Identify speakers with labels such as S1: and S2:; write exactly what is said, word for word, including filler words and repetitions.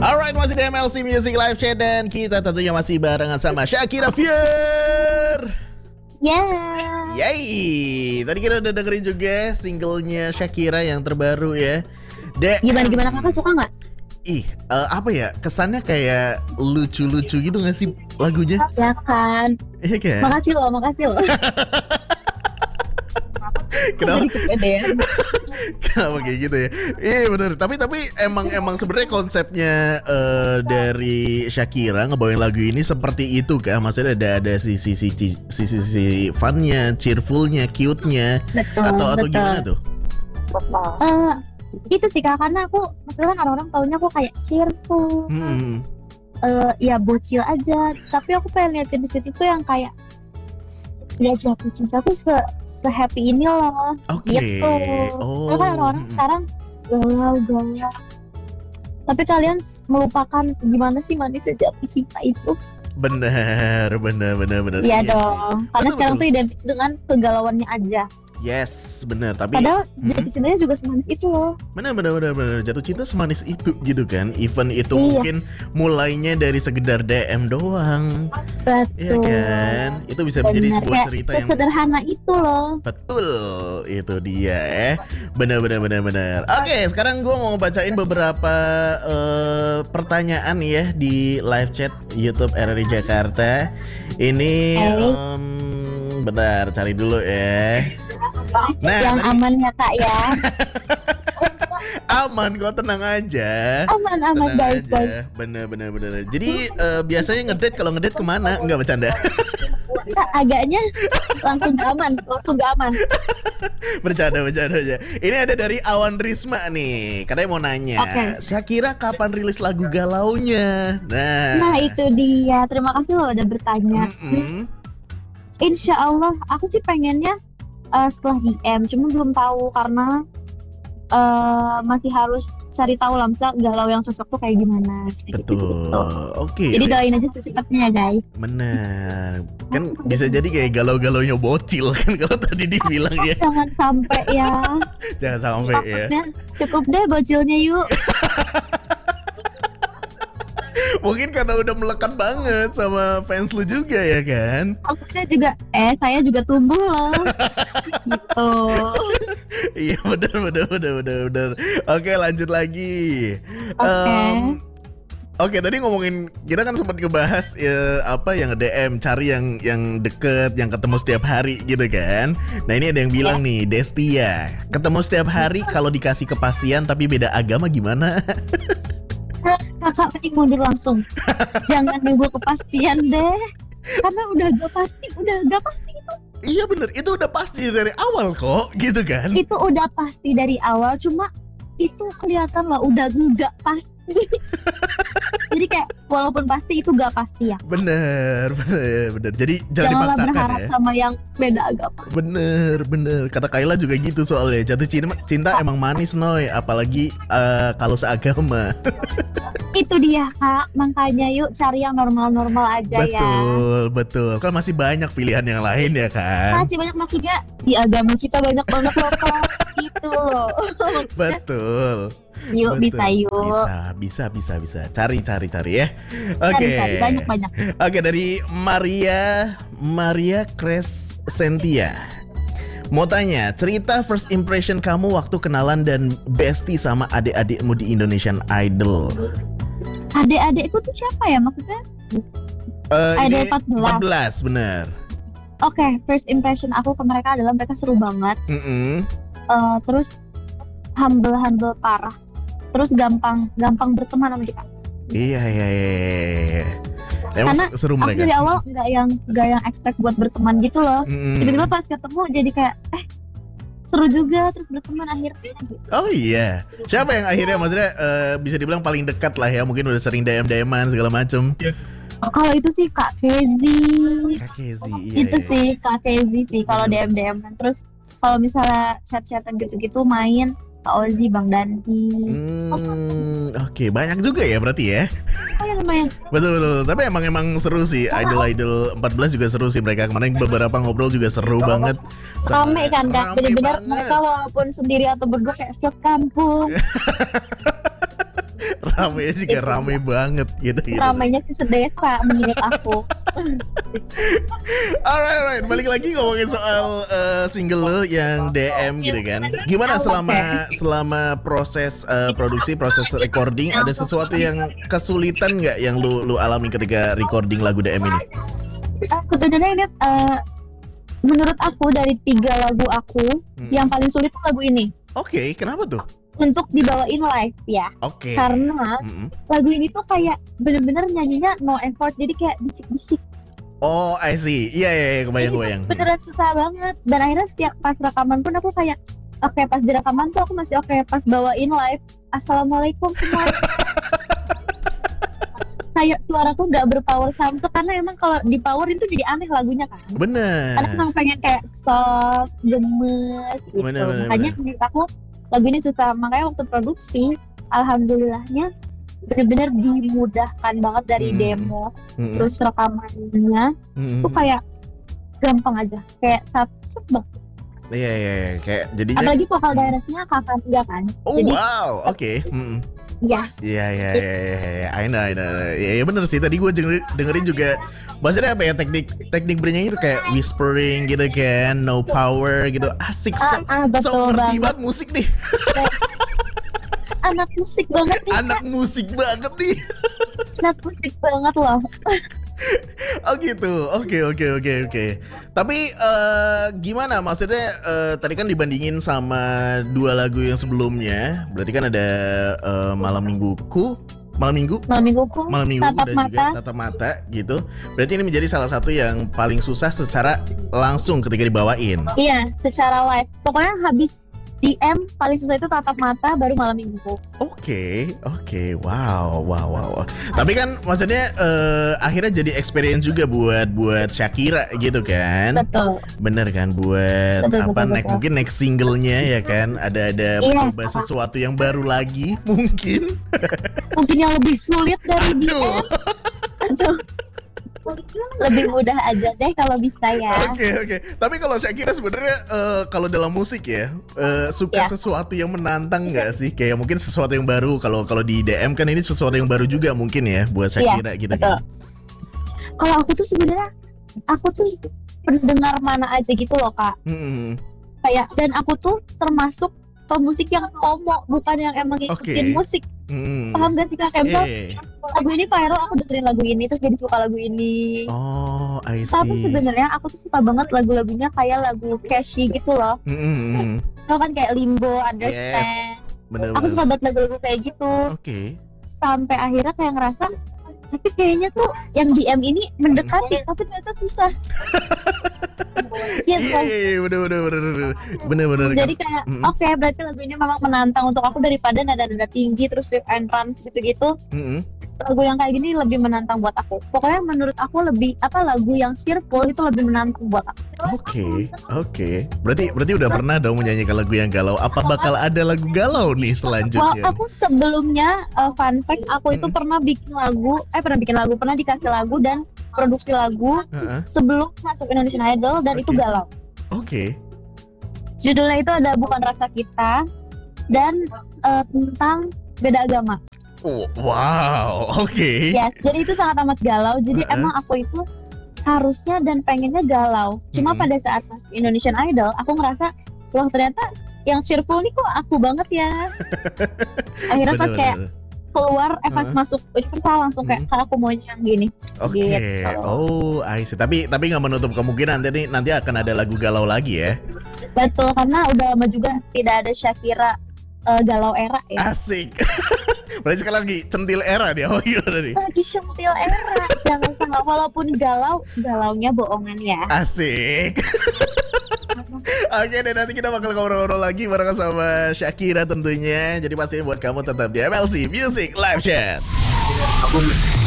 S1: Alright, masih di M L C Music Live Chat dan kita tentunya masih barengan sama Shakira Fier.
S2: Yeah.
S1: Yay. Tadi kita udah dengerin juga singlenya Shakira yang terbaru ya. De-
S2: Gimana gimana kakak suka nggak?
S1: Ih, uh, apa ya? Kesannya kayak lucu-lucu gitu gak sih lagunya?
S2: Ya kan.
S1: Iya kan?
S2: Makasih loh, makasih loh.
S1: Kenapa?
S2: Jadi kepedean.
S1: Kenapa kayak gitu ya? Iya benar. Tapi tapi emang emang sebenarnya konsepnya uh, dari Shakira ngebawain lagu ini seperti itu kah? Maksudnya ada ada sisi sisi sisi sisi funnya, cheerfulnya, cute-nya,
S2: Betul,
S1: atau atau
S2: betul.
S1: gimana tuh?
S2: Eh, itu sih kak, karena aku maksudnya kan orang-orang taunya aku kayak cheerful,
S1: Hmm.
S2: eh ya bocil aja. Tapi aku pengen liatin di situ tuh yang kayak ya jatuh cinta tuh se se-happy ini loh.
S1: Oke.
S2: Gitu.
S1: Oh.
S2: Karena kan orang-orang
S1: mm-mm.
S2: sekarang galau-galau. Tapi kalian s- melupakan gimana sih manisnya jatuh cinta itu?
S1: Benar, benar, benar, benar.
S2: Iya
S1: sih.
S2: dong. Karena
S1: Betul,
S2: sekarang
S1: betul.
S2: tuh identik dengan kegalauannya aja.
S1: Yes, benar. Tapi
S2: Padahal
S1: Hmm?
S2: jatuh cintanya juga semanis itu loh.
S1: benar, benar, benar, benar. Jatuh cinta semanis itu gitu kan? Even itu
S2: Iya.
S1: mungkin mulainya dari sekedar D M doang. Iya
S2: Betul.
S1: kan? Itu bisa menjadi
S2: Benar.
S1: sebuah
S2: Kayak
S1: cerita yang
S2: sesederhana itu loh.
S1: betul. Itu dia eh. Benar, benar, benar, benar. Oke, sekarang gue mau bacain beberapa eh, pertanyaan ya di live chat YouTube R R I Jakarta. Ini
S2: Oke.
S1: em, bentar, cari dulu ya. Nah,
S2: Yang
S1: tadi
S2: aman ya kak ya.
S1: aman kok, tenang aja.
S2: Aman aman
S1: Tenang
S2: baik baik.
S1: aja. Bener, bener, bener. Jadi eh, biasanya ngedate, kalau ngedate kemana? Enggak, bercanda.
S2: Kak agaknya langsung gak aman, langsung gak aman.
S1: Bercanda, bercanda aja. Ini ada dari Awan Risma nih. Katanya mau nanya,
S2: Oke.
S1: Shakira kapan rilis lagu galaunya? Nah,
S2: Nah itu dia. Terima kasih loh udah bertanya.
S1: Mm-mm.
S2: Insya Allah aku sih pengennya eh, setelah D M, cuma belum tahu karena eh, masih harus cari tahu lah misalnya galau yang cocok tuh kayak gimana. Kayak
S1: Betul.
S2: gitu-gitu.
S1: Oke.
S2: Jadi doain aja secepatnya ya guys.
S1: Benar. Kan bisa jadi kayak galau-galaunya bocil kan kalau tadi dibilang ya.
S2: Jangan sampai ya.
S1: Jangan sampai ya.
S2: Maksudnya cukup deh bocilnya yuk.
S1: Mungkin karena udah melekat banget sama fans lu juga ya kan?
S2: Maksudnya juga eh saya juga tumbuh loh. Gitu.
S1: Iya benar, benar, benar, benar, benar. Oke, lanjut lagi.
S2: Oke.
S1: Em, Oke, tadi ngomongin, kita kan sempat ngebahas ya, apa yang D M, cari yang yang deket, yang ketemu setiap hari gitu kan. Nah ini ada yang bilang nih, Destia, ketemu setiap hari kalau dikasih kepastian tapi beda agama gimana?
S2: Kakak mending mundur langsung. Jangan nunggu kepastian deh. Karena udah gak pasti, udah gak pasti itu.
S1: Iya bener, itu udah pasti dari awal kok, gitu kan?
S2: Itu udah pasti dari awal, cuma itu kelihatan lah udah gak pasti. Jadi kayak walaupun pasti itu gak pasti ya.
S1: Bener, bener, bener. Jadi jangan
S2: Janganlah
S1: dipaksakan
S2: berharap
S1: ya.
S2: sama yang beda agama.
S1: Bener, bener. Kata Kayla juga gitu soalnya. Jatuh cinta, cinta emang manis Noy, apalagi eh, kalau seagama.
S2: Itu dia kak, makanya yuk cari yang normal-normal aja ya.
S1: Betul, betul. Kan masih banyak pilihan yang lain ya kan?
S2: Masih banyak, maksudnya di agama kita banyak banget loh kak. Gitu loh.
S1: Betul.
S2: Yuk
S1: Betul.
S2: bisa yuk.
S1: Bisa, bisa, bisa, bisa. Cari, cari, cari ya. Oke.
S2: Cari-cari banyak-banyak.
S1: Oke, dari Maria Maria Crescentia. Mau tanya, cerita first impression kamu waktu kenalan dan bestie sama adik-adikmu di Indonesian Idol.
S2: Adik-adikku tuh siapa ya maksudnya?
S1: Eh,
S2: Idol
S1: ini
S2: empat belas.
S1: empat belas, bener.
S2: Oke, first impression aku ke mereka adalah mereka seru banget.
S1: Mm-mm.
S2: Eh, terus humble humble parah. Terus gampang gampang berteman sama kita.
S1: Iya, iya, iya, iya. Emang
S2: Karena
S1: seru
S2: Aku
S1: mereka.
S2: dari awal nggak yang nggak yang expect buat berteman gitu loh.
S1: Mm-mm.
S2: Tiba-tiba pas ketemu jadi kayak eh seru juga, terus berteman akhirnya gitu.
S1: Oh iya. Siapa yang akhirnya maksudnya eh, bisa dibilang paling dekat lah ya, mungkin udah sering D M-D M-an segala macem.
S2: Kalau itu sih Kak Kezi.
S1: Kak Kezi, iya.
S2: Itu
S1: iya.
S2: sih Kak Kezi sih kalau D M D M. Terus kalau misalnya chat-chatan gitu-gitu main Kak Ozi, Bang Danti.
S1: Hmm, oke, banyak juga ya berarti ya.
S2: Oh ya lumayan.
S1: Betul, betul. Tapi emang emang seru sih. Idol-idol empat belas juga seru sih mereka. Kemarin beberapa ngobrol juga seru banget.
S2: Rame kan Kak.
S1: Rame
S2: Bener-bener
S1: banget.
S2: mereka walaupun sendiri atau berdua kayak sekampung.
S1: Ramenya juga
S2: Itu
S1: rame banget gitu gitu.
S2: ramainya sih sedesa menurut aku.
S1: Alright, alright. Balik lagi ngomongin soal uh, single lo yang D M gitu kan. Gimana selama selama proses uh, produksi, proses recording, ada sesuatu yang kesulitan nggak yang lu lu alami ketika recording lagu D M ini?
S2: Ah, Sebenarnya ini uh, menurut aku dari tiga lagu aku
S1: Hmm.
S2: yang paling sulit tuh lagu ini
S1: Oke, kenapa tuh?
S2: untuk dibawain live ya.
S1: Oke.
S2: Karena
S1: Mm-mm.
S2: lagu ini tuh kayak bener-bener nyanyinya no effort, jadi kayak bisik-bisik.
S1: Oh, I see. Iya, iya, iya, kebayang,
S2: Jadi
S1: kebayang.
S2: beneran susah banget. Dan akhirnya setiap pas rekaman pun aku kayak oke pas di rekaman tuh aku masih oke, pas bawain live assalamualaikum semua. Kayak suaraku nggak berpower samsung karena emang kalau di power itu jadi aneh lagunya kan.
S1: Bener.
S2: Karena emang pengen kayak soft, gemes gitu.
S1: Bener, bener,
S2: Makanya
S1: bener.
S2: menurut aku lagu ini susah. Makanya waktu produksi, alhamdulillahnya bener-bener dimudahkan banget dari
S1: Hmm.
S2: demo,
S1: Mm-mm.
S2: terus rekamannya
S1: Mm-mm.
S2: tuh kayak gampang aja, kayak satu banget.
S1: Iya, iya, iya, kayak jadinya.
S2: Apalagi vokal directnya kakak dia kan.
S1: Oh
S2: Jadi
S1: wow, oke. Mm-mm.
S2: ya,
S1: Iya, iya, iya, iya, iya, I know, I know. Iya, iya, bener sih. Tadi gue dengerin, dengerin juga. Maksudnya apa ya, teknik teknik bernyanyi itu kayak whispering gitu kan, no power gitu. Asik, so,
S2: ah, ah,
S1: so
S2: betul
S1: ngerti
S2: banget.
S1: banget musik nih.
S2: Anak musik banget nih,
S1: Anak musik banget nih.
S2: anak musik banget loh.
S1: Oh gitu, oke, oke, oke, oke. Tapi eh, gimana maksudnya? eh, tadi kan dibandingin sama dua lagu yang sebelumnya, berarti kan ada eh, Malam Mingguku, Malam Minggu,
S2: Malam mingguku,
S1: Malam Minggu
S2: tatap
S1: dan
S2: mata.
S1: juga Tatap Mata gitu. Berarti ini menjadi salah satu yang paling susah secara langsung ketika dibawain.
S2: Iya, secara live. Pokoknya habis D M paling susah itu tatap mata, baru malam minggu.
S1: Oke, oke, wow, wow, wow, wow. Tapi kan maksudnya eh, akhirnya jadi experience juga buat buat Shakira gitu kan?
S2: Betul.
S1: Bener kan buat
S2: Betul,
S1: apa
S2: betul,
S1: next
S2: betul.
S1: mungkin next singlenya ya kan? Ada ada
S2: Iya.
S1: mencoba sesuatu yang baru lagi mungkin.
S2: Mungkin yang lebih sulit dari D M.
S1: Aduh.
S2: Aduh. Lebih mudah aja deh kalau bisa ya.
S1: Oke, oke. Tapi kalau Shakira sebenarnya eh, kalau dalam musik ya eh, suka
S2: Ya.
S1: sesuatu yang menantang nggak sih? Kayak mungkin sesuatu yang baru. Kalau kalau di D M kan ini sesuatu yang baru juga mungkin ya buat Shakira gitu
S2: betul.
S1: kan.
S2: Kalau aku tuh sebenarnya aku tuh pendengar mana aja gitu loh kak.
S1: Hmm.
S2: Kayak dan aku tuh termasuk pemusik yang FOMO, bukan yang emang ngikutin
S1: Oke.
S2: musik.
S1: Hmm.
S2: Paham gak sih kak? Kayak misal,
S1: Eh.
S2: lagu ini viral, aku dengerin lagu ini terus jadi suka lagu ini.
S1: Oh, I
S2: Tapi
S1: see.
S2: sebenarnya aku tuh suka banget lagu-lagunya kayak lagu catchy gitu loh.
S1: Hmm, hmm, hmm.
S2: Tau kan kayak Limbo, Understand.
S1: Yes. Bener
S2: Aku suka
S1: banget.
S2: banget lagu-lagu kayak gitu.
S1: Oke.
S2: Sampai akhirnya kayak ngerasa tapi kayaknya tuh yang D M ini mendekati tapi ternyata susah. Iya,
S1: Iya,
S2: kan?
S1: iya, iya, bener, bener, bener, bener, bener, bener.
S2: Jadi kayak
S1: Mm-mm.
S2: oke berarti lagu ini memang menantang untuk aku daripada nada-nada tinggi terus flip and runs gitu-gitu.
S1: Mm-mm.
S2: Lagu yang kayak gini lebih menantang buat aku. Pokoknya menurut aku lebih apa lagu yang cheerful itu lebih menantang buat aku.
S1: Oke, oke. Berarti berarti udah pernah dong menyanyikan lagu yang galau. Apa bakal ada lagu galau nih
S2: Wah,
S1: selanjutnya?
S2: aku sebelumnya uh, fun fact aku itu
S1: Mm-mm.
S2: pernah bikin lagu, eh pernah bikin lagu, pernah dikasih lagu dan produksi lagu
S1: Heeh.
S2: sebelum masuk Indonesian Idol dan itu
S1: Oke.
S2: galau.
S1: Oke.
S2: Judulnya itu ada Bukan Rasa Kita dan uh, tentang beda agama.
S1: Oh, wow, oke.
S2: Ya, jadi itu sangat amat galau. Jadi
S1: Uh-uh.
S2: emang aku itu harusnya dan pengennya galau. Cuma
S1: Mm-mm.
S2: pada saat masuk Indonesian Idol, aku ngerasa, wah ternyata yang cheerful nih kok aku banget ya. Akhirnya pas kayak
S1: Bener-bener.
S2: keluar, eh pas
S1: Uh-uh.
S2: masuk Universal langsung kayak,
S1: Mm-mm.
S2: "Kak, aku maunya yang gini."
S1: Oke.
S2: Gitu.
S1: Oh, I see. Tapi tapi nggak menutup kemungkinan nanti nanti akan ada lagu galau lagi ya.
S2: Betul, karena udah lama juga tidak ada Shakira uh, galau era ya.
S1: Asik. Berarti sekarang lagi centil era dia. Oh gimana nih?
S2: Lagi sentil era, jangan salah. Walaupun galau, galaunya bohongan ya.
S1: Asik. Oke deh, nanti kita bakal ngobrol-ngobrol lagi bareng sama Shakira tentunya. Jadi pastiin buat kamu tetap di M L C Music Live Chat.